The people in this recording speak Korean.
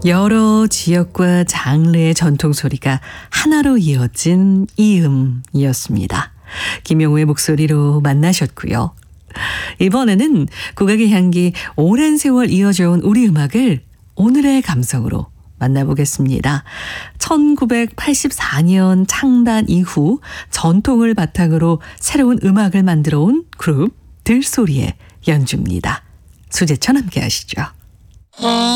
여러 지역과 장르의 전통 소리가 하나로 이어진 이음이었습니다. 김용우의 목소리로 만나셨고요. 이번에는 국악의 향기 오랜 세월 이어져온 우리 음악을 오늘의 감성으로 만나보겠습니다. 1984년 창단 이후 전통을 바탕으로 새로운 음악을 만들어 온 그룹 들소리의 연주입니다. 수제천 함께 하시죠.